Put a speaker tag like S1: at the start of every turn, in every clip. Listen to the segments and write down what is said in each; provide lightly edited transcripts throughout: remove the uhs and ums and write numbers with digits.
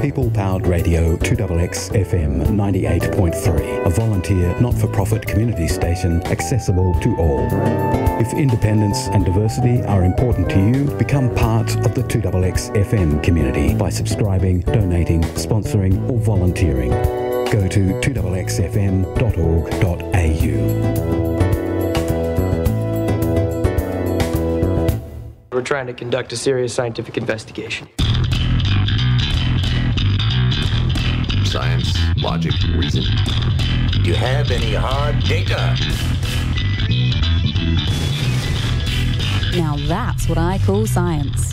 S1: People-powered radio 2XX FM 98.3, a volunteer, not-for-profit community station accessible to all. If independence and diversity are important to you, become part of the 2XX FM community by subscribing, donating, sponsoring or volunteering. Go to 2xxfm.org.au.
S2: We're trying to conduct a serious scientific investigation.
S3: Science, logic, reason. Do you have any hard data?
S4: Now that's what I call science.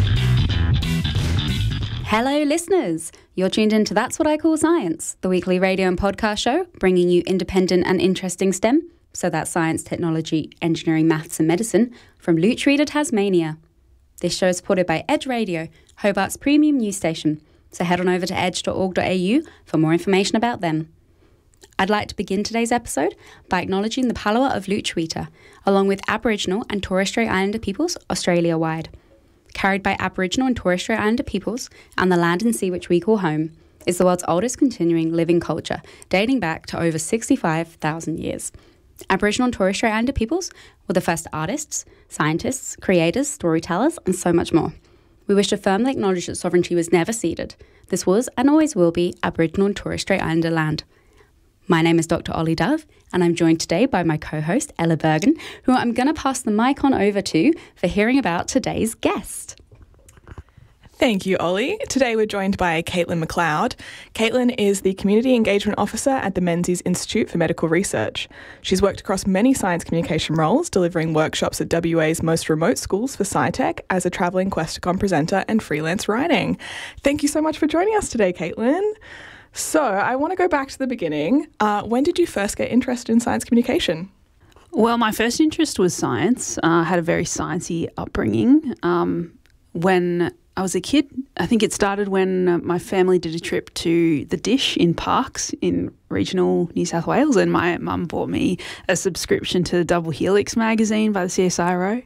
S4: Hello, listeners. You're tuned in to That's What I Call Science, the weekly radio and podcast show bringing you independent and interesting STEM, so that's science, technology, engineering, maths and medicine, from Lutruwita, Tasmania. This show is supported by Edge Radio, Hobart's premium news station, so head on over to edge.org.au for more information about them. I'd like to begin today's episode by acknowledging the Palawa of Lutruwita, along with Aboriginal and Torres Strait Islander peoples Australia-wide. Carried by Aboriginal and Torres Strait Islander peoples and the land and sea which we call home, is the world's oldest continuing living culture, dating back to over 65,000 years. Aboriginal and Torres Strait Islander peoples were the first artists, scientists, creators, storytellers, and so much more. We wish to firmly acknowledge that sovereignty was never ceded. This was and always will be Aboriginal and Torres Strait Islander land. My name is Dr. Ollie Dove, and I'm joined today by my co-host Ella Bergen, who I'm going to pass the mic on over to for hearing about today's guest.
S5: Thank you, Ollie. Today we're joined by Caitlin McLeod. Caitlin is the Community Engagement Officer at the Menzies Institute for Medical Research. She's worked across many science communication roles, delivering workshops at WA's most remote schools for SciTech as a travelling Questacon presenter and freelance writing. Thank you so much for joining us today, Caitlin. So I want to go back to the beginning. When did you first get interested in science communication?
S6: Well, my first interest was science. I had a very sciencey upbringing. When I was a kid, I think it started when my family did a trip to the Dish in Parkes in regional New South Wales, and my mum bought me a subscription to the Double Helix magazine by the CSIRO.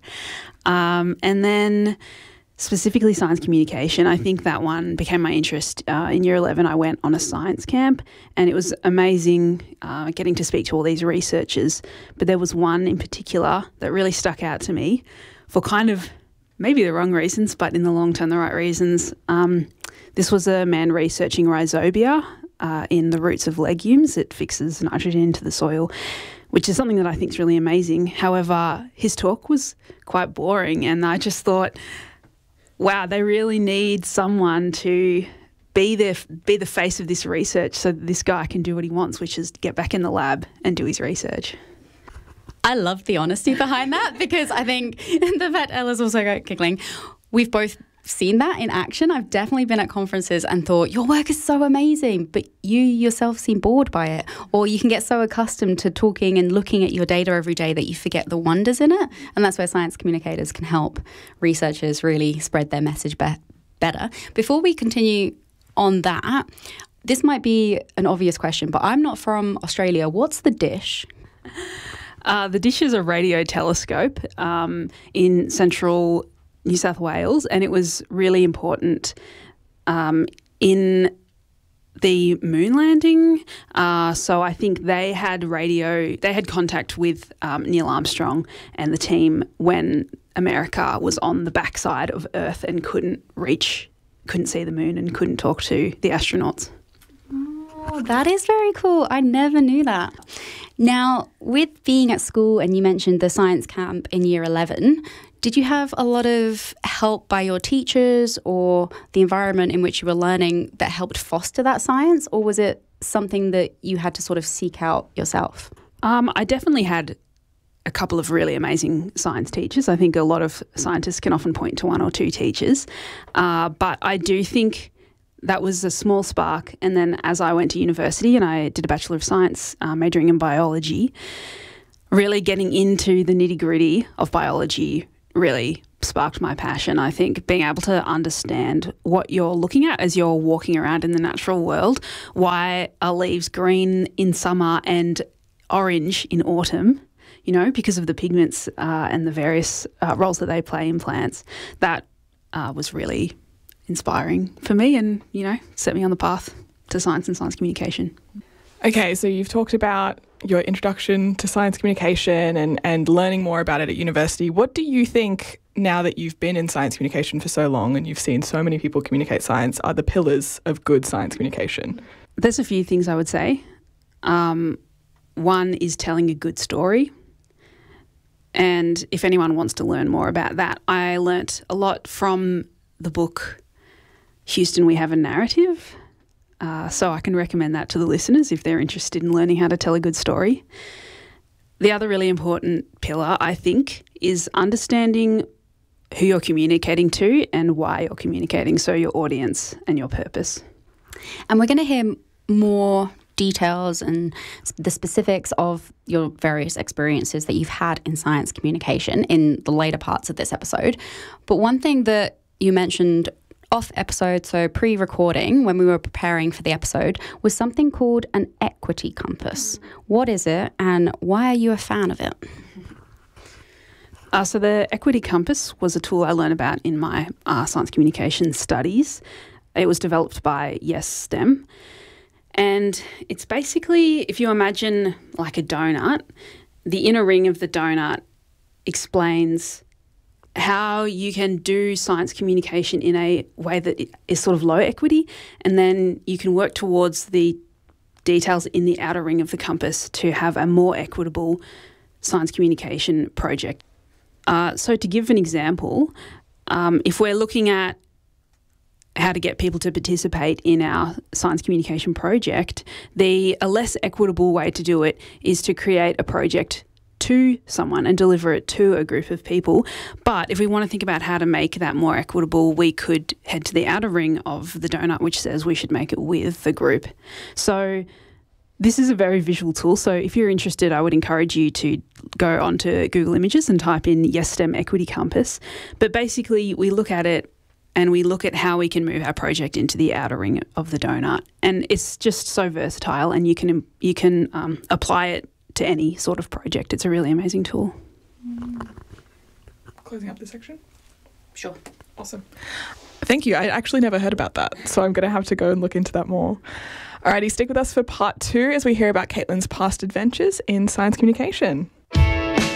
S6: And then specifically science communication, I think that one became my interest. In year 11, I went on a science camp, and it was amazing getting to speak to all these researchers. But there was one in particular that really stuck out to me for kind of maybe the wrong reasons, but in the long term, the right reasons. This was a man researching rhizobia in the roots of legumes. It fixes nitrogen into the soil, which is something that I think is really amazing. However, his talk was quite boring, and I just thought, wow, they really need someone to be the face of this research so that this guy can do what he wants, which is get back in the lab and do his research.
S4: I love the honesty behind that, because I think the fact Ella's also giggling, we've both seen that in action. I've definitely been at conferences and thought, your work is so amazing, but you yourself seem bored by it. Or you can get so accustomed to talking and looking at your data every day that you forget the wonders in it. And that's where science communicators can help researchers really spread their message better. Before we continue on that, this might be an obvious question, but I'm not from Australia. What's the Dish?
S6: The Dish is a radio telescope in central New South Wales, and it was really important in the moon landing. So I think they had contact with Neil Armstrong and the team when America was on the backside of Earth and couldn't see the moon and couldn't talk to the astronauts.
S4: Oh, that is very cool. I never knew that. Now, with being at school, and you mentioned the science camp in year 11, did you have a lot of help by your teachers or the environment in which you were learning that helped foster that science, or was it something that you had to sort of seek out yourself?
S6: I definitely had a couple of really amazing science teachers. I think a lot of scientists can often point to one or two teachers, but I do think that was a small spark. And then as I went to university and I did a Bachelor of Science majoring in biology, really getting into the nitty-gritty of biology really sparked my passion. I think being able to understand what you're looking at as you're walking around in the natural world, why are leaves green in summer and orange in autumn, because of the pigments and the various roles that they play in plants, that was really inspiring for me and, set me on the path to science and science communication.
S5: Okay, so you've talked about your introduction to science communication and learning more about it at university. What do you think, now that you've been in science communication for so long and you've seen so many people communicate science, are the pillars of good science communication?
S6: There's a few things I would say. One is telling a good story. And if anyone wants to learn more about that, I learnt a lot from the book Houston, We Have a Narrative. So I can recommend that to the listeners if they're interested in learning how to tell a good story. The other really important pillar, I think, is understanding who you're communicating to and why you're communicating, so your audience and your purpose.
S4: And we're going to hear more details and the specifics of your various experiences that you've had in science communication in the later parts of this episode. But one thing that you mentioned off episode, so pre-recording, when we were preparing for the episode, was something called an equity compass. What is it and why are you a fan of it?
S6: So the equity compass was a tool I learned about in my science communication studies. It was developed by Yes STEM. And it's basically, if you imagine like a donut, the inner ring of the donut explains how you can do science communication in a way that is sort of low equity, and then you can work towards the details in the outer ring of the compass to have a more equitable science communication project. So to give an example, if we're looking at how to get people to participate in our science communication project, a less equitable way to do it is to create a project to someone and deliver it to a group of people. But if we want to think about how to make that more equitable, we could head to the outer ring of the donut, which says we should make it with the group. So this is a very visual tool. So if you're interested, I would encourage you to go onto Google Images and type in Yes STEM Equity Compass. But basically, we look at it and we look at how we can move our project into the outer ring of the donut. And it's just so versatile, and you can apply it to any sort of project. It's a really amazing tool.
S5: Closing up this section?
S6: Sure.
S5: Awesome. Thank you. I actually never heard about that, so I'm going to have to go and look into that more. Alrighty, stick with us for part 2 as we hear about Caitlin's past adventures in science communication.